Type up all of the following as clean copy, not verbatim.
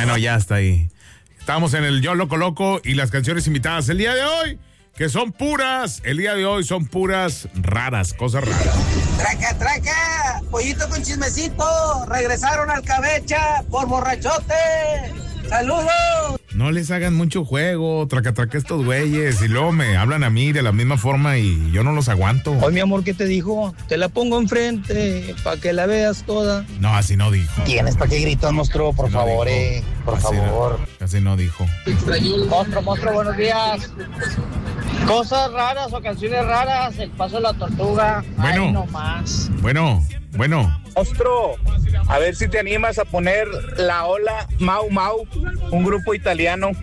Bueno, ya está ahí. Estamos en el Yo Lo Coloco y las canciones invitadas el día de hoy, que son puras, el día de hoy son puras raras, cosas raras. Traca, traca, pollito con chismecito, regresaron al Cabecha por borrachote. ¡Saludos! No les hagan mucho juego, traca estos güeyes, y luego me hablan a mí de la misma forma y yo no los aguanto. Oye, mi amor, ¿qué te dijo? Te la pongo enfrente para que la veas toda. No, así no dijo. ¿Tienes para qué gritas, monstruo? Por favor, por Así favor. No, así no dijo. Monstruo, buenos días. Cosas raras o canciones raras, el paso de la tortuga. Bueno. Ay, no más. Bueno. Monstruo, a ver si te animas a poner La Ola Mau Mau, un grupo italiano.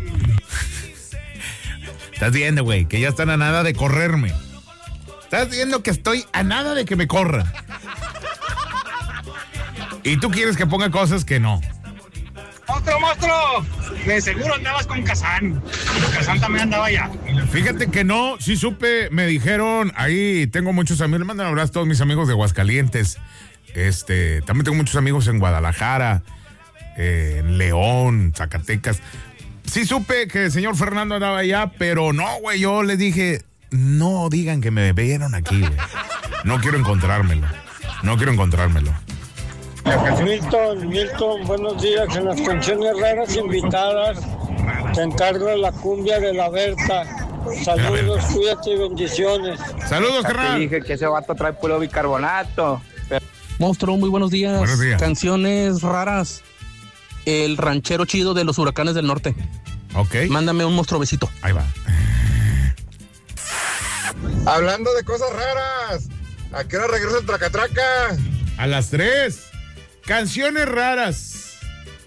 Estás viendo, güey, que ya están a nada de correrme. Estás viendo que estoy a nada de que me corran. Y tú quieres que ponga cosas que no. ¡Monstruo! De seguro andabas con Kazán. Kazán también andaba allá. Fíjate que no, sí supe, me dijeron, ahí tengo muchos amigos, le mandan un abrazo a todos mis amigos de Aguascalientes. También tengo muchos amigos en Guadalajara, en León, Zacatecas. Sí supe que el señor Fernando andaba allá, pero no, güey, yo les dije, no digan que me vieron aquí, güey. No quiero encontrármelo. Milton, buenos días. En las canciones raras invitadas te encargo la cumbia de la Berta. Saludos, cuídate y bendiciones. Saludos, Ya te carnal. dije que ese vato trae puro bicarbonato. Monstruo, muy buenos días. Buenos días. Canciones raras. El ranchero chido de los huracanes del norte. Ok. Mándame un monstruo besito. Ahí va. Hablando de cosas raras, ¿a qué hora regresa el tracatraca? A las 3. Canciones raras,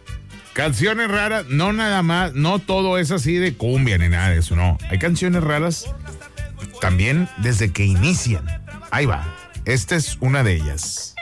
no nada más, no todo es así de cumbia ni nada de eso, no. Hay canciones raras también desde que inician. Ahí va, esta es una de ellas.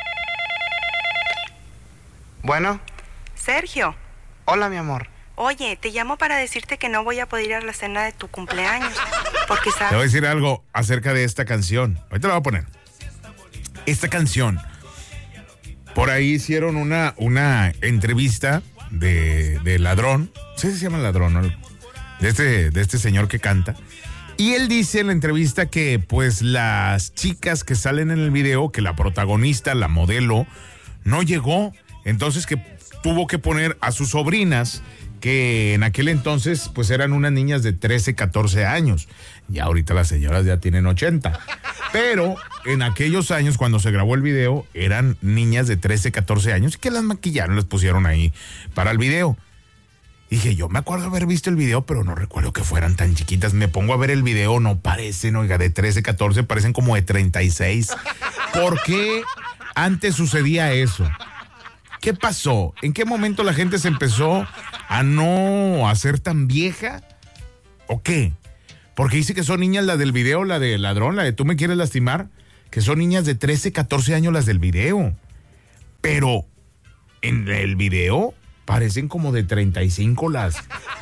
Bueno. Sergio. Hola, mi amor. Oye, te llamo para decirte que no voy a poder ir a la cena de tu cumpleaños, porque Te voy a sabes... decir algo acerca de esta canción. Ahorita la voy a poner. Esta canción, por ahí hicieron una entrevista de Ladrón. Sí, se llama Ladrón, ¿no? De este señor que canta. Y él dice en la entrevista que pues las chicas que salen en el video, que la protagonista, la modelo, no llegó. Entonces que tuvo que poner a sus sobrinas, que en aquel entonces pues eran unas niñas de 13, 14 años. Ya ahorita las señoras ya tienen 80. Pero en aquellos años cuando se grabó el video eran niñas de 13, 14 años que las maquillaron, las pusieron ahí para el video. Dije, yo me acuerdo haber visto el video, pero no recuerdo que fueran tan chiquitas. Me pongo a ver el video, no parecen, oiga, de 13, 14, parecen como de 36. ¿Por qué antes sucedía eso? ¿Qué pasó? ¿En qué momento la gente se empezó a no hacer tan vieja? ¿O qué? Porque dice que son niñas las del video, la de Ladrón, la de Tú me quieres lastimar, que son niñas de 13, 14 años las del video. Pero en el video parecen como de 35 las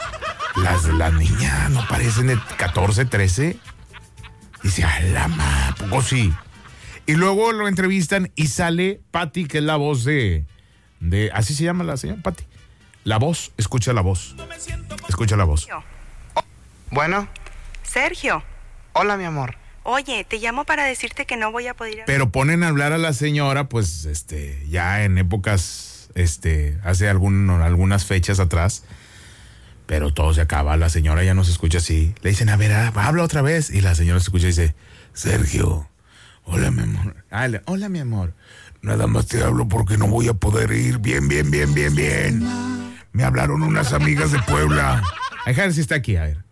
niñas, no parecen de 14, 13. Dice, ¡a la ma! ¿Poco sí? Y luego lo entrevistan y sale Patti, que es la voz de así se llama la señora, Patti. La voz, escucha la voz. Escucha la voz. Bueno. Sergio. Hola, mi amor. Oye, te llamo para decirte que no voy a poder ir a... Pero ponen a hablar a la señora, pues, ya en épocas, hace algunas fechas atrás, pero todo se acaba, la señora ya no se escucha así. Le dicen, a ver, habla otra vez, y la señora se escucha y dice, Sergio, hola, mi amor. Hola, mi amor. Nada más te hablo porque no voy a poder ir. Bien. Me hablaron unas amigas de Puebla. A ver si está aquí, a ver.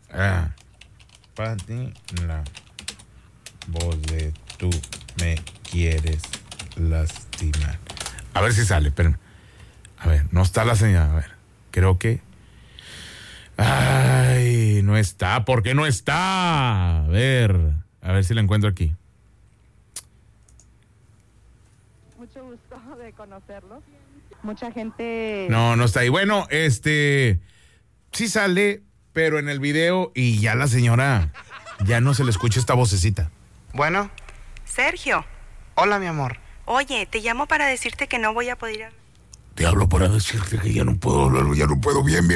Patti, la voz de Tú me quieres lastimar. A ver si sale, espérame. A ver, no está la señal. A ver, creo que... Ay, no está. ¿Por qué no está? A ver si la encuentro aquí. Mucho gusto de conocerlos. Mucha gente... No está ahí. Bueno, sí sale, pero en el video y ya la señora ya no se le escucha esta vocecita. Bueno. Sergio. Hola, mi amor. Oye, te llamo para decirte que no voy a poder ir a... Te hablo para decirte que ya no puedo hablar, ya no puedo. Bien.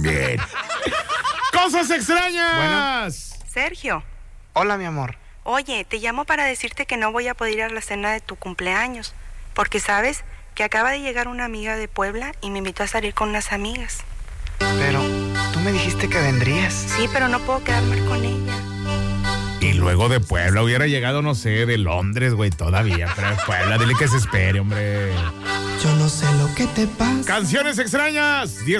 ¡Cosas extrañas! Sergio. Hola, mi amor. Oye, te llamo para decirte que no voy a poder ir a la cena de tu cumpleaños. Porque sabes que acaba de llegar una amiga de Puebla y me invitó a salir con unas amigas. Pero tú me dijiste que vendrías. Sí, pero no puedo quedarme con ella. Y luego de Puebla hubiera llegado, no sé, de Londres, güey, todavía. Pero de Puebla, dile que se espere, hombre. Yo no sé lo que te pasa. Canciones extrañas. 10